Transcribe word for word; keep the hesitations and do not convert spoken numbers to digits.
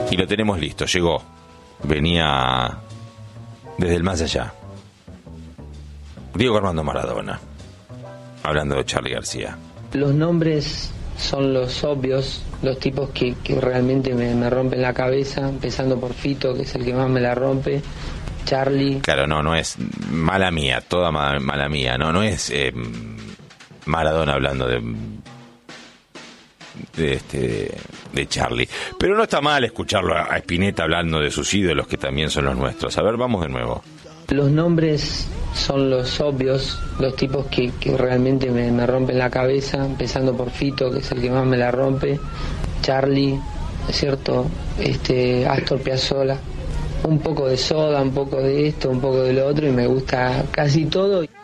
Y lo tenemos listo, llegó. Venía desde el más allá. Diego Armando Maradona, hablando de Charly García. Los nombres son los obvios, los tipos que, que realmente me, me rompen la cabeza, empezando por Fito, que es el que más me la rompe. Charly. Claro, no, no es mala mía, toda mala, mala mía, no, no es eh, Maradona hablando de de este de Charly, pero no está mal escucharlo a Spinetta hablando de sus ídolos que también son los nuestros. A ver, vamos de nuevo. Los nombres son los obvios, los tipos que, que realmente me, me rompen la cabeza, empezando por Fito, que es el que más me la rompe. Charly, ¿es cierto? Este, Astor Piazzolla. Un poco de Soda, un poco de esto, un poco de lo otro, y me gusta casi todo.